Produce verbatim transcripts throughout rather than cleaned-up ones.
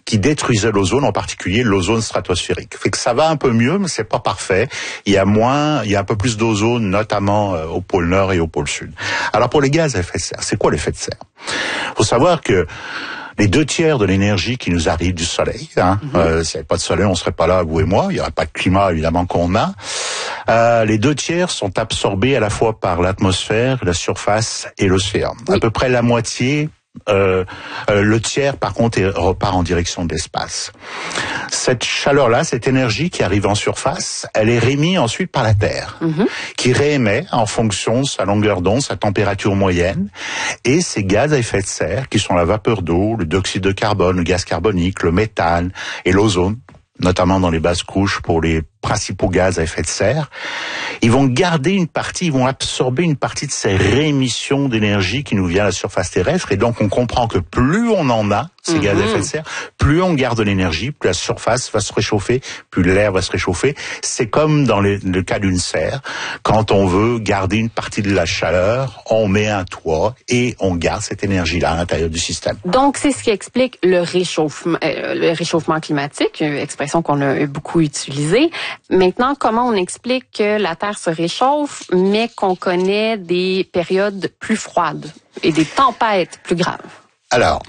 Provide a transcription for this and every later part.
qui détruisaient l'ozone, en particulier l'ozone stratosphérique. Fait que ça va un peu mieux, mais c'est pas parfait. Il y a moins, il y a un peu plus d'ozone, notamment euh, au pôle Nord et au pôle Sud. Alors pour les gaz à effet de serre, c'est quoi l'effet de serre? Faut savoir que les deux tiers de l'énergie qui nous arrive du soleil, hein, mm-hmm. euh, s'il n'y avait pas de soleil, on serait pas là, vous et moi, il n'y aurait pas de climat évidemment qu'on a. Euh, les deux tiers sont absorbés à la fois par l'atmosphère, la surface et l'océan. Oui. À peu près la moitié, euh, euh, le tiers par contre repart en direction de l'espace. Cette chaleur-là, cette énergie qui arrive en surface, elle est réémise ensuite par la Terre, mm-hmm. qui réémet en fonction de sa longueur d'onde, sa température moyenne, et ces gaz à effet de serre, qui sont la vapeur d'eau, le dioxyde de carbone, le gaz carbonique, le méthane et l'ozone, notamment dans les basses couches pour les principaux gaz à effet de serre, ils vont garder une partie, ils vont absorber une partie de ces réémissions d'énergie qui nous vient à la surface terrestre. Et donc, on comprend que plus on en a, ces mmh. gaz à effet de serre, plus on garde de l'énergie, plus la surface va se réchauffer, plus l'air va se réchauffer. C'est comme dans les, le cas d'une serre. Quand on veut garder une partie de la chaleur, on met un toit et on garde cette énergie-là à l'intérieur du système. Donc, c'est ce qui explique le réchauffement, euh, le réchauffement climatique, une expression qu'on a beaucoup utilisée. Maintenant, comment on explique que la Terre se réchauffe, mais qu'on connaît des périodes plus froides et des tempêtes plus graves? Alors,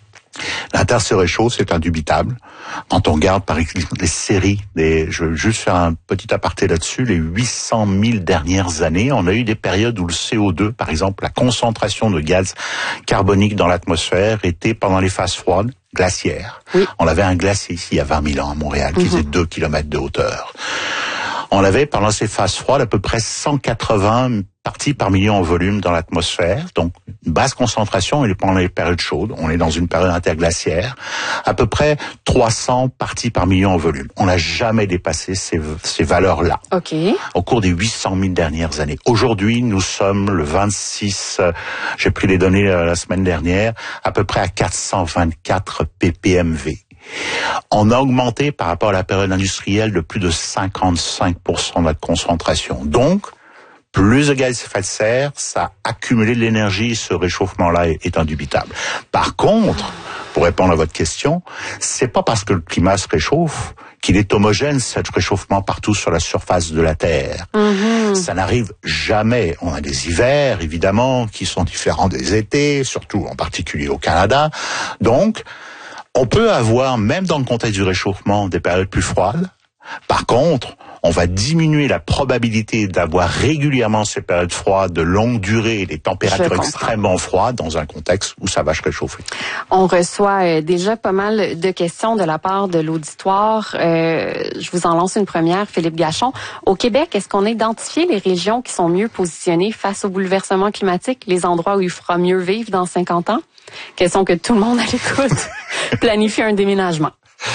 la Terre se réchauffe, c'est indubitable. Quand on regarde par exemple les séries, des, je veux juste faire un petit aparté là-dessus, les huit cent mille dernières années, on a eu des périodes où le C O deux, par exemple, la concentration de gaz carbonique dans l'atmosphère était pendant les phases froides glaciaire. Oui. On avait un glacier ici il y a vingt mille ans à Montréal qui mmh. faisait deux kilomètres de hauteur. On avait pendant ces phases froides à peu près cent quatre-vingts parties par million en volume dans l'atmosphère, donc une basse concentration et pendant les périodes chaudes, on est dans une période interglaciaire, à peu près trois cents parties par million en volume. On n'a jamais dépassé ces, ces valeurs-là okay. au cours des huit cent mille dernières années. Aujourd'hui, nous sommes le vingt-six, euh, j'ai pris les données euh, la semaine dernière, à peu près à quatre cent vingt-quatre ppm V. On a augmenté par rapport à la période industrielle de plus de cinquante-cinq pour cent de la concentration. Donc, plus de gaz à effet de serre, ça a accumulé de l'énergie, ce réchauffement-là est, est indubitable. Par contre, pour répondre à votre question, c'est pas parce que le climat se réchauffe qu'il est homogène, ce réchauffement partout sur la surface de la Terre. Mm-hmm. Ça n'arrive jamais. On a des hivers, évidemment, qui sont différents des étés, surtout en particulier au Canada. Donc, on peut avoir, même dans le contexte du réchauffement, des périodes plus froides. Par contre, on va diminuer la probabilité d'avoir régulièrement ces périodes froides de longue durée et des températures extrêmement froides dans un contexte où ça va se réchauffer. On reçoit euh, déjà pas mal de questions de la part de l'auditoire. Euh, je vous en lance une première, Philippe Gachon. Au Québec, est-ce qu'on a identifié les régions qui sont mieux positionnées face au bouleversement climatique, les endroits où il fera mieux vivre dans cinquante ans? Question que tout le monde à l'écoute planifie un déménagement.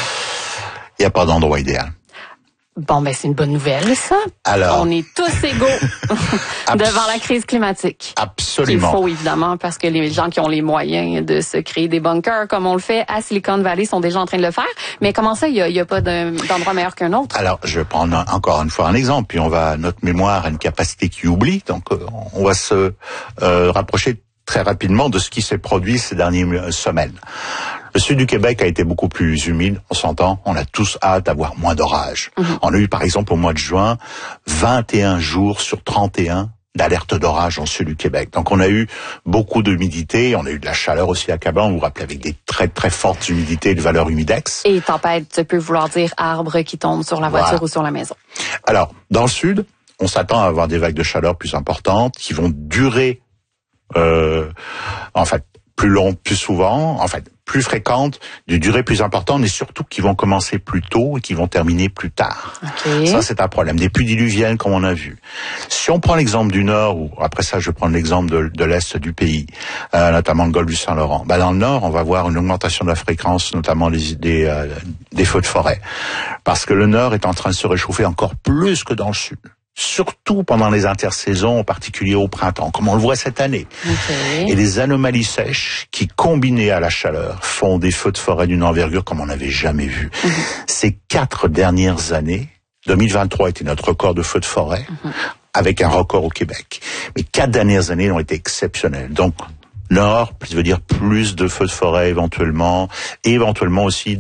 Il n'y a pas d'endroit idéal. Bon, ben c'est une bonne nouvelle, ça. Alors, on est tous égaux devant la crise climatique. Absolument. Il faut, évidemment, parce que les gens qui ont les moyens de se créer des bunkers, comme on le fait à Silicon Valley, sont déjà en train de le faire. Mais comment ça, il y a, il y a pas d'endroit meilleur qu'un autre? Alors, je vais prendre un, encore une fois un exemple, puis on va, notre mémoire a une capacité qui oublie, donc on va se euh, rapprocher très rapidement de ce qui s'est produit ces dernières semaines. Le sud du Québec a été beaucoup plus humide, on s'entend, on a tous hâte d'avoir moins d'orages. Mmh. On a eu par exemple au mois de juin vingt et un jours sur trente et un d'alerte d'orage dans le sud du Québec. Donc on a eu beaucoup d'humidité, on a eu de la chaleur aussi accablante, vous vous rappelez, avec des très très fortes humidités de valeur humidex. Et tempête, ça peut vouloir dire arbre qui tombe sur la voiture voilà. ou sur la maison. Alors, dans le sud, on s'attend à avoir des vagues de chaleur plus importantes qui vont durer Euh, en fait, plus long, plus souvent, en fait, plus fréquentes, de durée plus importante, mais surtout qui vont commencer plus tôt et qui vont terminer plus tard. Okay. Ça, c'est un problème. Des pluies diluviennes, comme on a vu. Si on prend l'exemple du Nord, ou après ça, je vais prendre l'exemple de, de l'Est du pays, euh, notamment le golfe du Saint-Laurent. Ben, dans le Nord, on va voir une augmentation de la fréquence, notamment des, des, euh, des feux de forêt. Parce que le Nord est en train de se réchauffer encore plus que dans le Sud. Surtout pendant les intersaisons, en particulier au printemps, comme on le voit cette année. Okay. Et les anomalies sèches qui, combinées à la chaleur, font des feux de forêt d'une envergure comme on n'avait jamais vu. Mm-hmm. Ces quatre dernières années, deux mille vingt-trois était notre record de feux de forêt, mm-hmm. avec un record au Québec. Mais quatre dernières années ont été exceptionnelles. Donc, Nord, ça veut dire plus de feux de forêt éventuellement, et éventuellement aussi